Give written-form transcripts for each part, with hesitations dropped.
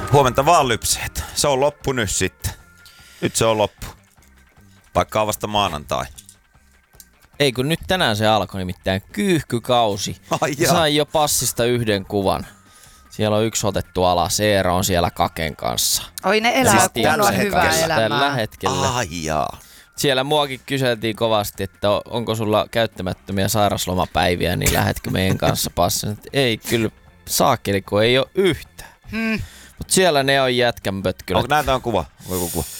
Huomenta vaan lypseet. Se on loppu nyt sitten. Nyt se on loppu. Vaikka on vasta maanantai. Ei kun nyt tänään se alkoi nimittäin kyyhkykausi. Sain jo passista yhden kuvan. Siellä on yksi otettu alas. Eero on siellä Kaken kanssa. Oi ne elää kunnon hyvää elämää. Tällä hetkellä. Siellä muakin kyseltiin kovasti, että onko sulla käyttämättömiä sairaslomapäiviä, niin lähetkö meidän kanssa passin. Ei kyllä saakeli, kun ei ole yhtään. Mutta siellä ne on jätkän pötkylät. Onko näitä on kuva? Voiko kuva?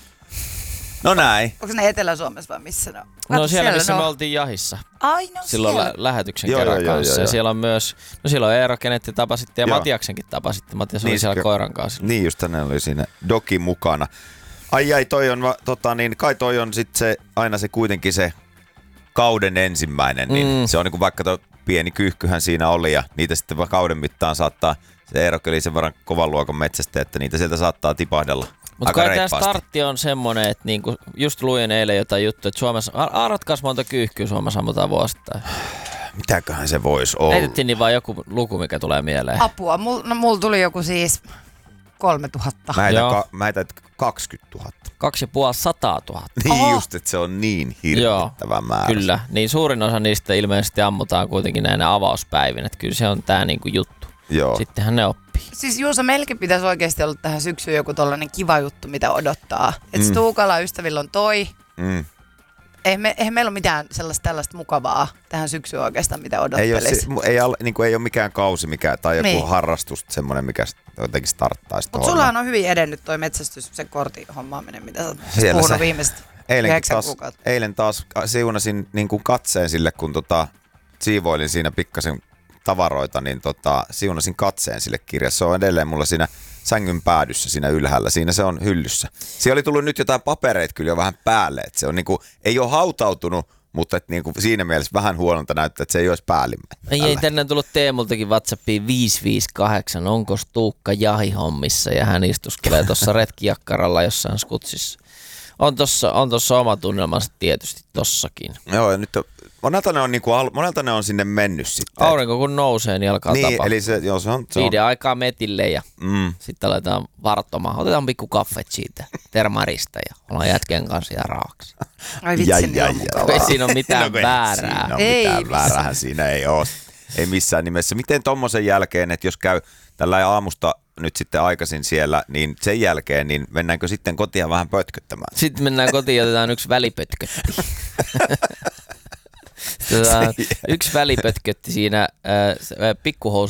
No näin. Onko ne Etelä-Suomessa vai missä ne on? No siellä missä me oltiin jahissa. Ai no silloin siellä. Lähetyksen kerran kanssa. Ja siellä on myös, no siellä on Eero, kenet te tapasitte ja Matiaksenkin tapasitte. Matias oli siellä koiran kanssa. Niin just ne oli siinä doki mukana. Ai toi on, kai toi on sit se, aina se kuitenkin se kauden ensimmäinen. Niin se on niinku vaikka tuo pieni kyyhkyhän siinä oli ja niitä sitten kauden mittaan saattaa, se Eero oli sen verran kovan luokan metsästä, että niitä sieltä saattaa tipahdella. Mutta kai tämä startti on semmonen, että niinku just luin eilen jotain juttuja, että Suomessa, arvatkaas monta kyyhkyä Suomessa ammutaan vuosittain. Mitäköhän se voisi olla? Heitettiin niin vaan joku luku, mikä tulee mieleen. Apua, mulla tuli joku siis 3000. Mä heitän 20 000. 250 000. Niin just, että se on niin hirvittävä määrä. Kyllä, niin suurin osa niistä ilmeisesti ammutaan kuitenkin näinä avauspäivinä, että kyllä se on tää niinku juttu. Joo. Sittenhän ne oppii. Siis Juuso, melkein pitäisi oikeasti olla tähän syksyyn joku tollainen kiva juttu, mitä odottaa. Että Stuukalla ystävillä on toi. Eihän meillä ole mitään tällaista mukavaa tähän syksyyn oikeastaan, mitä odottelisi. Ei ole mikään kausi tai joku harrastus semmoinen, mikä jotenkin starttaisi. Mutta sullahan on hyvin edennyt toi metsästys, sen kortin hommaaminen, mitä sä oot puhunut viimeiset 9 kuukautta. Eilen taas siunasin niin kuin katseen sille, kun siivoilin siinä pikkasen tavaroita, niin siunasin katseen sille kirjassa. Se on edelleen mulla siinä sängyn päädyssä siinä ylhäällä. Siinä se on hyllyssä. Siellä oli tullut nyt jotain papereita kyllä jo vähän päälle. Että se on niinku, ei ole hautautunut, mutta et niinku siinä mielessä vähän huonolta näyttää, että se ei olisi päällimmäinen. Ei tänne tullut Teemultakin WhatsAppiin 558. Onko Tuukka jahihommissa? Ja hän istuskelee tuossa retkijakkaralla jossain skutsissa. On tossa oma tunnelmansa tietysti tossakin. Joo, ja nyt monelta ne on sinne mennyt sitten. Aurinko kun nousee, niin alkaa tapahtua. Eli se on. 5 aikaa metille ja sitten aletaan vartomaan. Otetaan pikku kaffet siitä termarista ja ollaan jätkeen kanssa ja raaksi. Ai vitsi, niin on mukavaa. Ei siinä ole mitään väärää. Mitään väärää siinä ei ole. Ei missään nimessä. Miten tommosen jälkeen, että jos käy tällä aamusta nyt sitten aikaisin siellä, niin sen jälkeen, niin mennäänkö sitten kotiin vähän pötköttämään? Sitten mennään kotiin ja otetaan yksi välipötkötti. Yksi välipötkötti siinä